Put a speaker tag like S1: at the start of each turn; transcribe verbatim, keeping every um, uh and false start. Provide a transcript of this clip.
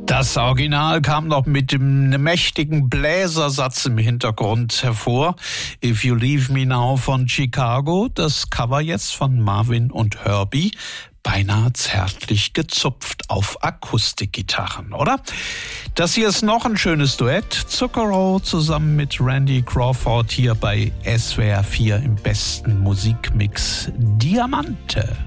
S1: Das Original kam noch mit einem mächtigen Bläsersatz im Hintergrund hervor. If You Leave Me Now von Chicago, das Cover jetzt von Marvin und Herbie. Beinahe zärtlich gezupft auf Akustikgitarren, oder? Das hier ist noch ein schönes Duett. Zuckerrohr zusammen mit Randy Crawford hier bei S W R vier im besten Musikmix Diamante.